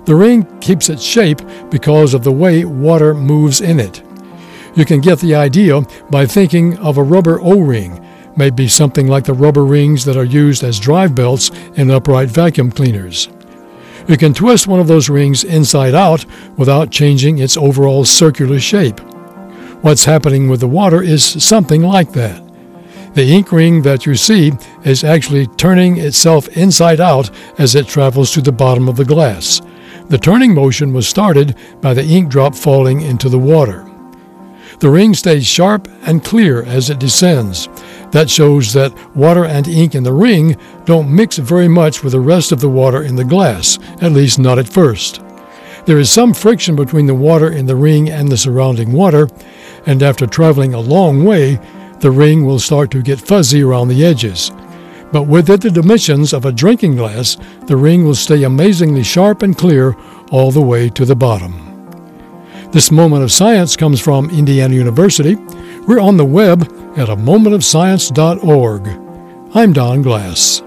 The ring keeps its shape because of the way water moves in it. You can get the idea by thinking of a rubber O-ring, maybe something like the rubber rings that are used as drive belts in upright vacuum cleaners. You can twist one of those rings inside out without changing its overall circular shape. What's happening with the water is something like that. The ink ring that you see is actually turning itself inside out as it travels to the bottom of the glass. The turning motion was started by the ink drop falling into the water. The ring stays sharp and clear as it descends. That shows that water and ink in the ring don't mix very much with the rest of the water in the glass, at least not at first. There is some friction between the water in the ring and the surrounding water, and after traveling a long way, the ring will start to get fuzzy around the edges. But within the dimensions of a drinking glass, the ring will stay amazingly sharp and clear all the way to the bottom. This Moment of Science comes from Indiana University. We're on the web at amomentofscience.org. I'm Don Glass.